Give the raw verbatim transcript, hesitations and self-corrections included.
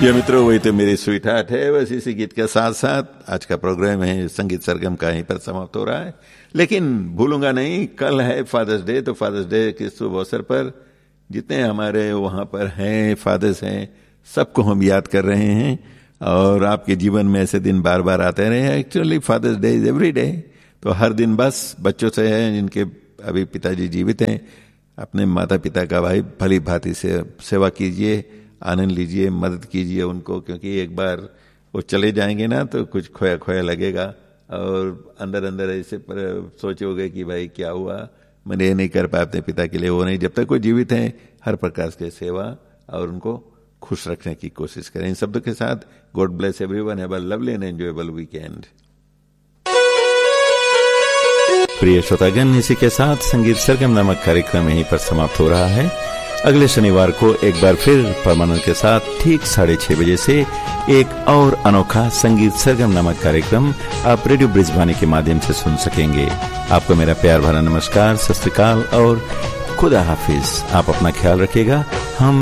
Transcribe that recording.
ये मित्रों, वही तो मेरी स्वीट हार्ट है। बस इसी गीत के साथ साथ आज का प्रोग्राम है संगीत सरगम का यहीं पर समाप्त हो रहा है। लेकिन भूलूंगा नहीं, कल है फादर्स डे, तो फादर्स डे के शुभ अवसर पर जितने हमारे वहां पर हैं फादर्स हैं, सबको हम याद कर रहे हैं। और आपके जीवन में ऐसे दिन बार बार आते रहे। Actually fathers day is every day, तो हर दिन बस बच्चों से है जिनके अभी पिताजी जीवित हैं, अपने माता पिता का भाई भली भांति से सेवा कीजिए, आनंद लीजिए, मदद कीजिए उनको, क्योंकि एक बार वो चले जाएंगे ना तो कुछ खोया खोया लगेगा और अंदर अंदर ऐसे पर सोचोगे कि भाई क्या हुआ, मैंने ये नहीं कर पाया अपने पिता के लिए, वो नहीं। जब तक वो जीवित हैं हर प्रकार की सेवा और उनको खुश रखने की कोशिश करें। इन शब्दों के साथ God bless everyone, have a lovely and enjoyable weekend. प्रिय श्रोतागण, इसी के साथ संगीत सरगम नामक कार्यक्रम यहीं पर समाप्त हो रहा है। अगले शनिवार को एक बार फिर परमानंद के साथ ठीक साढ़े छह बजे से एक और अनोखा संगीत सरगम नामक कार्यक्रम आप रेडियो ब्रिजवानी के माध्यम से सुन सकेंगे। आपको मेरा प्यार भरा नमस्कार, सत श्री अकाल और खुदा हाफिज। आप अपना ख्याल रखिएगा। हम